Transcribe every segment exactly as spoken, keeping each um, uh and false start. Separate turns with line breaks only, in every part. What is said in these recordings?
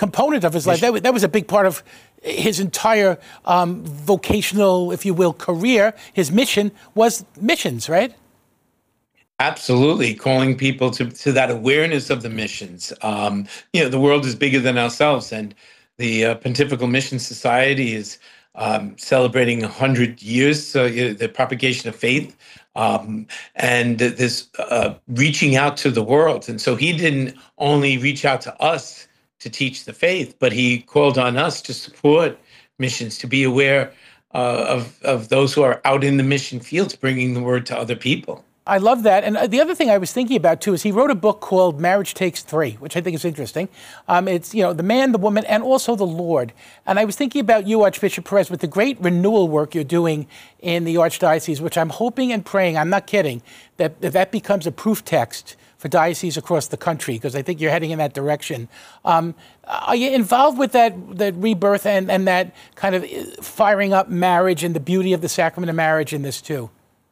component of his life. That, that was a big part of his entire um, vocational, if you will, career. His mission was missions, right?
Absolutely, calling people to, to that awareness of the missions. Um, you know, the world is bigger than ourselves, and the uh, Pontifical Mission Society is um, celebrating one hundred years, so you know, the propagation of faith, um, and this uh, reaching out to the world. And so he didn't only reach out to us to teach the faith, but he called on us to support missions, to be aware uh, of, of those who are out in the mission fields, bringing the word to other people.
I love that. And the other thing I was thinking about, too, is he wrote a book called Marriage Takes Three, which I think is interesting. Um, it's, you know, the man, the woman, and also the Lord. And I was thinking about you, Archbishop Perez, with the great renewal work you're doing in the Archdiocese, which I'm hoping and praying, I'm not kidding, that that, that becomes a proof text for dioceses across the country, because I think you're heading in that direction. Um, are you involved with that, that rebirth and, and that kind of firing up marriage and the beauty of the sacrament of marriage in this, too?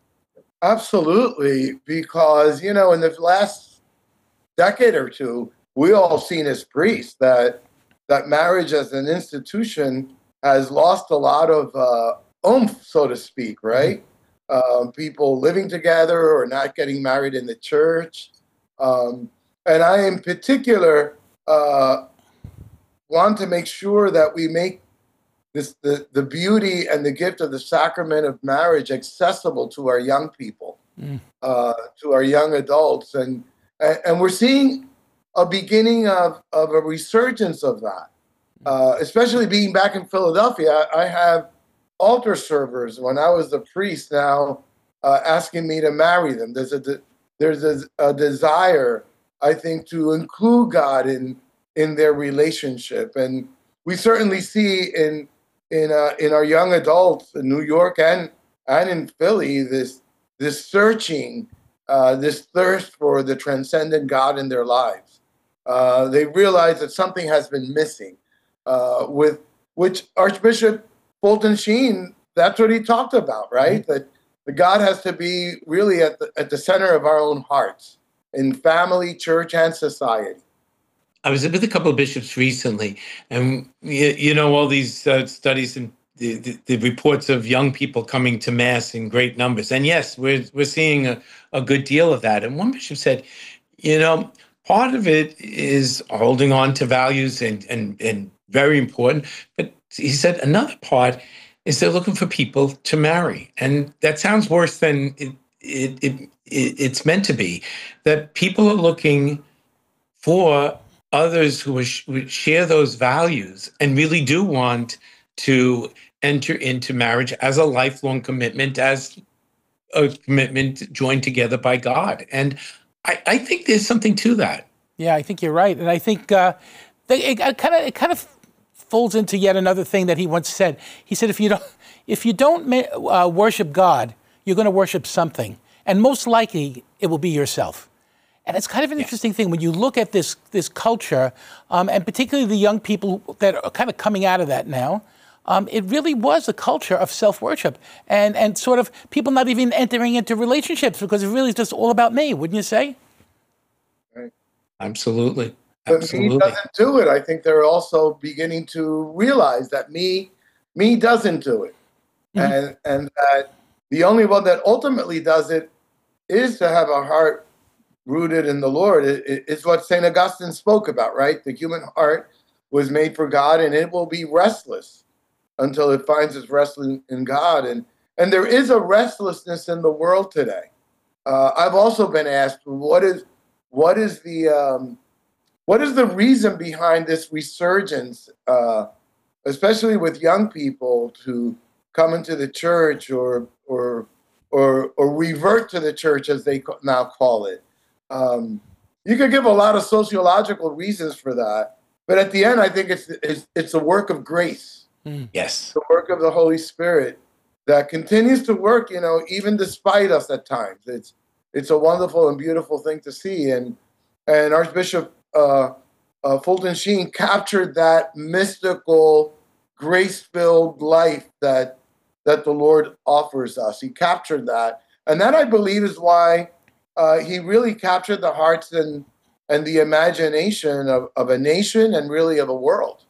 Absolutely, because, you know, in the last decade or two, we all seen as priests that that marriage as an institution has lost a lot of uh, oomph, so to speak, right? Mm-hmm. Um, people living together or not getting married in the church. Um, and I, in particular, uh, want to make sure that we make This, the, the beauty and the gift of the sacrament of marriage accessible to our young people, mm. uh, to our young adults. And, and we're seeing a beginning of, of a resurgence of that, uh, especially being back in Philadelphia. I, I have altar servers when I was a priest now uh, asking me to marry them. There's a, de- there's a, a desire, I think, to include God in, in their relationship. And we certainly see in In uh, in our young adults in New York and and in Philly, this this searching, uh, this thirst for the transcendent God in their lives. Uh, they realize that something has been missing. Uh, with which Archbishop Fulton Sheen, that's what he talked about, right? Mm-hmm. That the God has to be really at the at the center of our own hearts, in family, church, and society.
I was with a couple of bishops recently, and you, you know, all these uh, studies and the, the, the reports of young people coming to Mass in great numbers. And yes, we're we're seeing a, a good deal of that. And one bishop said, you know, part of it is holding on to values and and and very important. But he said another part is they're looking for people to marry, and that sounds worse than it it, it, it it's meant to be. That people are looking for others who would share those values and really do want to enter into marriage as a lifelong commitment, as a commitment joined together by God. And I, I think there's something to that.
Yeah, I think you're right. And I think uh, it kind of it kind of folds into yet another thing that he once said. He said, if you don't, if you don't uh, worship God, you're going to worship something. And most likely it will be yourself. And it's kind of an yes. interesting thing when you look at this this culture, um, and particularly the young people that are kind of coming out of that now. Um, it really was a culture of self-worship and, and sort of people not even entering into relationships because it really is just all about me, wouldn't you say?
Right.
Absolutely.
But
Absolutely.
me doesn't do it. I think they're also beginning to realize that me me doesn't do it. Mm-hmm. And, and that the only one that ultimately does it is to have a heart rooted in the Lord. It, it, it's what Saint Augustine spoke about, right? The human heart was made for God, and it will be restless until it finds its rest in, in God. And and there is a restlessness in the world today. Uh, I've also been asked, what is what is the um, what is the reason behind this resurgence, uh, especially with young people to come into the church or or or or revert to the church, as they now call it. Um, you could give a lot of sociological reasons for that, but at the end, I think it's it's, it's a work of grace.
Mm. Yes,
the work of the Holy Spirit that continues to work, you know, even despite us at times. It's it's a wonderful and beautiful thing to see, and and Archbishop uh, uh, Fulton Sheen captured that mystical, grace-filled life that that the Lord offers us. He captured that, and that I believe is why. Uh, he really captured the hearts and and the imagination of, of a nation and really of a world.